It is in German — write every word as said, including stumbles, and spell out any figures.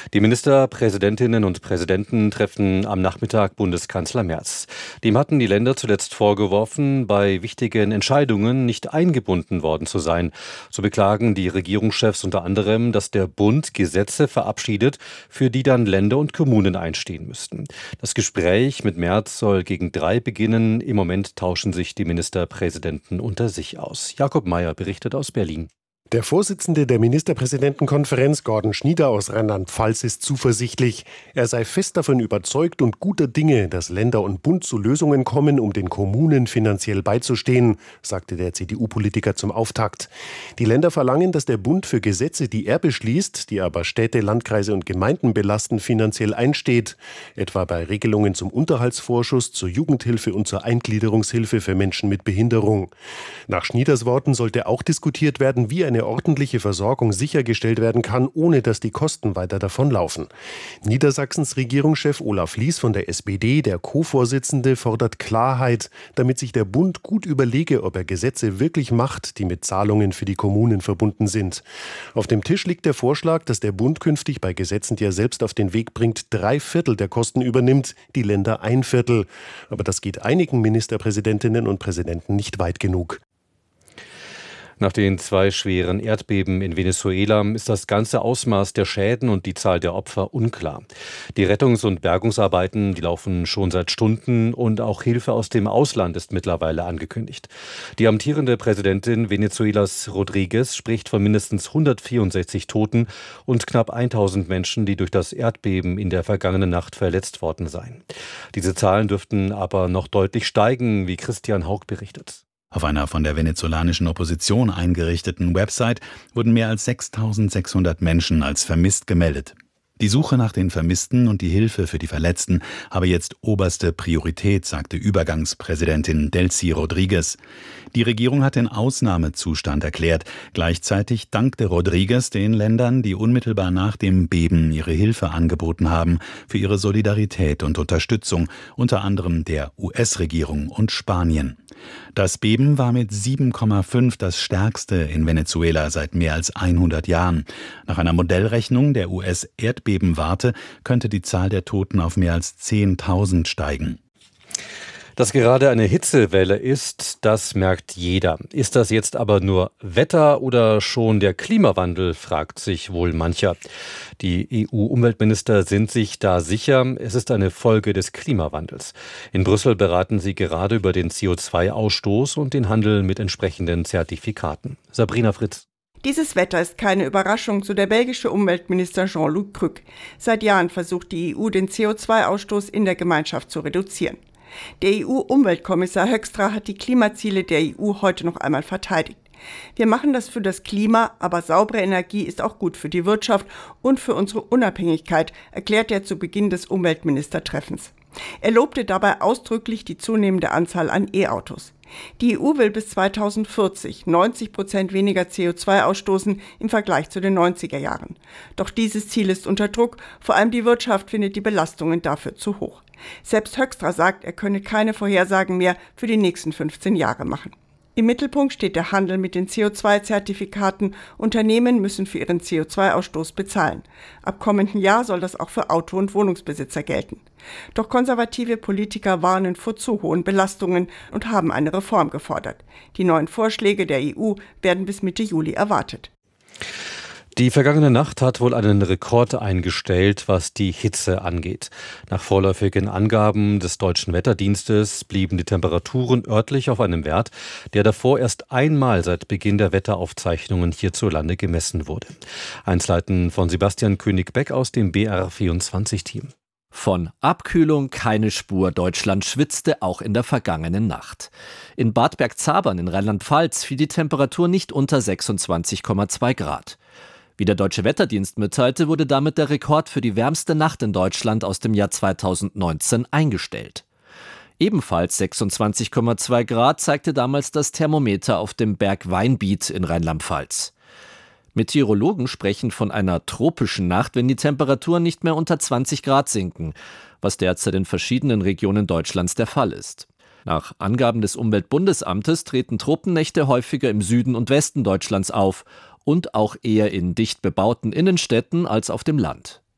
Die Ministerpräsidentinnen und Präsidenten treffen am Nachmittag Bundeskanzler Merz. Dem hatten die Länder zuletzt vorgeworfen, bei wichtigen Entscheidungen nicht eingebunden worden zu sein. So beklagen die Regierungschefs unter anderem, dass der Bund Gesetze verabschiedet, für die dann Länder und Kommunen einstehen müssten. Das Gespräch mit Merz soll gegen drei beginnen. Im Moment tauschen sich die Ministerpräsidenten unter sich aus. Jakob Mayer berichtet aus Berlin. Der Vorsitzende der Ministerpräsidentenkonferenz, Gordon Schnieder aus Rheinland-Pfalz, ist zuversichtlich. Er sei fest davon überzeugt und guter Dinge, dass Länder und Bund zu Lösungen kommen, um den Kommunen finanziell beizustehen, sagte der C D U-Politiker zum Auftakt. Die Länder verlangen, dass der Bund für Gesetze, die er beschließt, die aber Städte, Landkreise und Gemeinden belasten, finanziell einsteht. Etwa bei Regelungen zum Unterhaltsvorschuss, zur Jugendhilfe und zur Eingliederungshilfe für Menschen mit Behinderung. Nach Schnieders Worten sollte auch diskutiert werden, wie eine ordentliche Versorgung sichergestellt werden kann, ohne dass die Kosten weiter davonlaufen. Niedersachsens Regierungschef Olaf Lies von der S P D, der Co-Vorsitzende, fordert Klarheit, damit sich der Bund gut überlege, ob er Gesetze wirklich macht, die mit Zahlungen für die Kommunen verbunden sind. Auf dem Tisch liegt der Vorschlag, dass der Bund künftig bei Gesetzen, die er selbst auf den Weg bringt, drei Viertel der Kosten übernimmt, die Länder ein Viertel. Aber das geht einigen Ministerpräsidentinnen und Präsidenten nicht weit genug. Nach den zwei schweren Erdbeben in Venezuela ist das ganze Ausmaß der Schäden und die Zahl der Opfer unklar. Die Rettungs- und Bergungsarbeiten, die laufen schon seit Stunden und auch Hilfe aus dem Ausland ist mittlerweile angekündigt. Die amtierende Präsidentin Venezuelas Rodríguez spricht von mindestens hundertvierundsechzig Toten und knapp tausend Menschen, die durch das Erdbeben in der vergangenen Nacht verletzt worden seien. Diese Zahlen dürften aber noch deutlich steigen, wie Christian Haug berichtet. Auf einer von der venezolanischen Opposition eingerichteten Website wurden mehr als sechstausendsechshundert Menschen als vermisst gemeldet. Die Suche nach den Vermissten und die Hilfe für die Verletzten habe jetzt oberste Priorität, sagte Übergangspräsidentin Delcy Rodríguez. Die Regierung hat den Ausnahmezustand erklärt. Gleichzeitig dankte Rodríguez den Ländern, die unmittelbar nach dem Beben ihre Hilfe angeboten haben, für ihre Solidarität und Unterstützung, unter anderem der U S-Regierung und Spanien. Das Beben war mit sieben Komma fünf das stärkste in Venezuela seit mehr als hundert Jahren. Nach einer Modellrechnung der U S-Erdbebenwarte könnte die Zahl der Toten auf mehr als zehntausend steigen. Dass gerade eine Hitzewelle ist, das merkt jeder. Ist das jetzt aber nur Wetter oder schon der Klimawandel, fragt sich wohl mancher. Die E U-Umweltminister sind sich da sicher, es ist eine Folge des Klimawandels. In Brüssel beraten sie gerade über den C O zwei Ausstoß und den Handel mit entsprechenden Zertifikaten. Sabrina Fritz. Dieses Wetter ist keine Überraschung, so der belgische Umweltminister Jean-Luc Cruc. Seit Jahren versucht die E U, den C O zwei Ausstoß in der Gemeinschaft zu reduzieren. Der E U-Umweltkommissar Hoekstra hat die Klimaziele der E U heute noch einmal verteidigt. Wir machen das für das Klima, aber saubere Energie ist auch gut für die Wirtschaft und für unsere Unabhängigkeit, erklärt er zu Beginn des Umweltministertreffens. Er lobte dabei ausdrücklich die zunehmende Anzahl an E-Autos. Die E U will bis zweitausendvierzig neunzig Prozent weniger C O zwei ausstoßen im Vergleich zu den neunziger Jahren. Doch dieses Ziel ist unter Druck, vor allem die Wirtschaft findet die Belastungen dafür zu hoch. Selbst Hoekstra sagt, er könne keine Vorhersagen mehr für die nächsten fünfzehn Jahre machen. Im Mittelpunkt steht der Handel mit den C O zwei Zertifikaten. Unternehmen müssen für ihren C O zwei Ausstoß bezahlen. Ab kommenden Jahr soll das auch für Auto- und Wohnungsbesitzer gelten. Doch konservative Politiker warnen vor zu hohen Belastungen und haben eine Reform gefordert. Die neuen Vorschläge der E U werden bis Mitte Juli erwartet. Die vergangene Nacht hat wohl einen Rekord eingestellt, was die Hitze angeht. Nach vorläufigen Angaben des Deutschen Wetterdienstes blieben die Temperaturen örtlich auf einem Wert, der davor erst einmal seit Beginn der Wetteraufzeichnungen hierzulande gemessen wurde. Einzelheiten von Sebastian König-Beck aus dem B R vierundzwanzig-Team. Von Abkühlung keine Spur. Deutschland schwitzte auch in der vergangenen Nacht. In Bad Bergzabern in Rheinland-Pfalz fiel die Temperatur nicht unter sechsundzwanzig Komma zwei Grad. Wie der Deutsche Wetterdienst mitteilte, wurde damit der Rekord für die wärmste Nacht in Deutschland aus dem Jahr zweitausendneunzehn eingestellt. Ebenfalls sechsundzwanzig Komma zwei Grad zeigte damals das Thermometer auf dem Berg Weinbiet in Rheinland-Pfalz. Meteorologen sprechen von einer tropischen Nacht, wenn die Temperaturen nicht mehr unter zwanzig Grad sinken, was derzeit in verschiedenen Regionen Deutschlands der Fall ist. Nach Angaben des Umweltbundesamtes treten Tropennächte häufiger im Süden und Westen Deutschlands auf und auch eher in dicht bebauten Innenstädten als auf dem Land.